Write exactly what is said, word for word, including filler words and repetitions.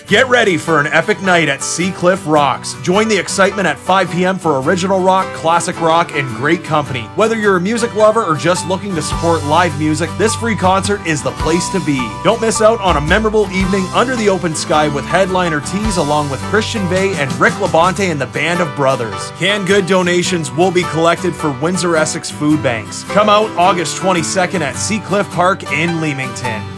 Get ready for an epic night at Seacliff Rocks. Join the excitement at five p.m. for original rock, classic rock, and great company. Whether you're a music lover or just looking to support live music, this free concert is the place to be. Don't miss out on a memorable evening under the open sky with headliner Tees along with Christian Bay and Rick Labonte and the Band of Brothers. Canned good donations will be collected for Windsor Essex food banks. Come out August twenty-second at Seacliff Park in Leamington.